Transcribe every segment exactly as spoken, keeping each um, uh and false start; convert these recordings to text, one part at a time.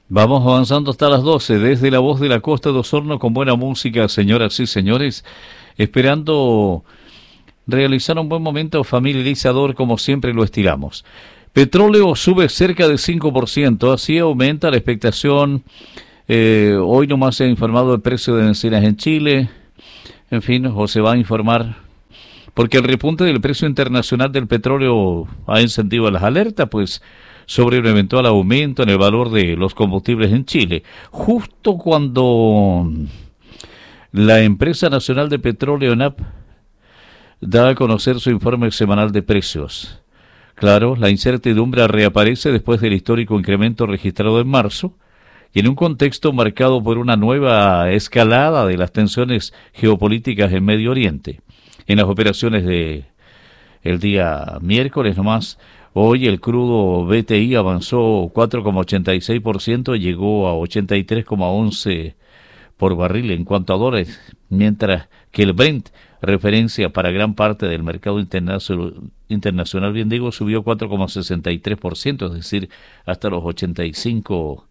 Vamos avanzando hasta las doce, desde la voz de la Costa de Osorno con buena música, señoras y señores, esperando realizar un buen momento familiarizador como siempre lo estiramos. Petróleo sube cerca de cinco por ciento, así aumenta la expectación. Eh, hoy nomás se ha informado el precio de bencinas en Chile, en fin, o se va a informar, porque el repunte del precio internacional del petróleo ha encendido las alertas, pues, sobre un eventual aumento en el valor de los combustibles en Chile, justo cuando la empresa nacional de petróleo ENAP da a conocer su informe semanal de precios. Claro, la incertidumbre reaparece después del histórico incremento registrado en marzo y en un contexto marcado por una nueva escalada de las tensiones geopolíticas en Medio Oriente. En las operaciones de el día miércoles nomás, hoy el crudo B T I avanzó cuatro coma ochenta y seis por ciento y llegó a ochenta y tres coma once por barril en cuanto a dólares, mientras que el Brent, referencia para gran parte del mercado internacional, internacional bien digo, subió cuatro coma sesenta y tres por ciento, es decir, hasta los ochenta y cinco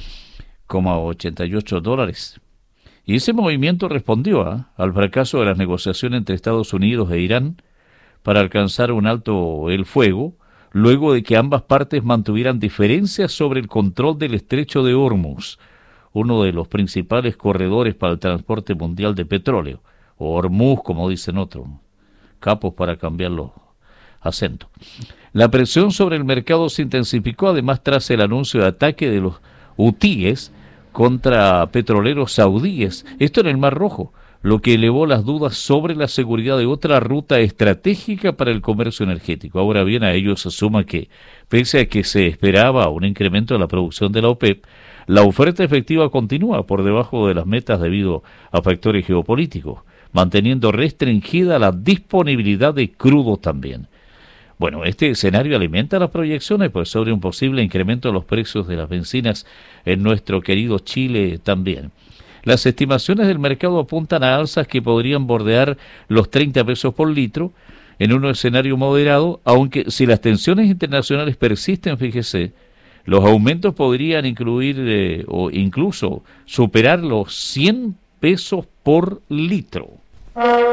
coma ochenta y ocho dólares. Y ese movimiento respondió ¿eh? al fracaso de las negociaciones entre Estados Unidos e Irán para alcanzar un alto el fuego, luego de que ambas partes mantuvieran diferencias sobre el control del estrecho de Hormuz, uno de los principales corredores para el transporte mundial de petróleo, o Hormuz, como dicen otros, capos para cambiar los acentos. La presión sobre el mercado se intensificó además tras el anuncio de ataque de los hutíes contra petroleros saudíes, esto en el Mar Rojo, lo que elevó las dudas sobre la seguridad de otra ruta estratégica para el comercio energético. Ahora bien, a ello se suma que, pese a que se esperaba un incremento de la producción de la OPEP, la oferta efectiva continúa por debajo de las metas debido a factores geopolíticos, manteniendo restringida la disponibilidad de crudo también. Bueno, este escenario alimenta las proyecciones pues sobre un posible incremento de los precios de las bencinas en nuestro querido Chile también. Las estimaciones del mercado apuntan a alzas que podrían bordear los treinta pesos por litro en un escenario moderado, aunque si las tensiones internacionales persisten, fíjese, los aumentos podrían incluir eh, o incluso superar los cien pesos por litro.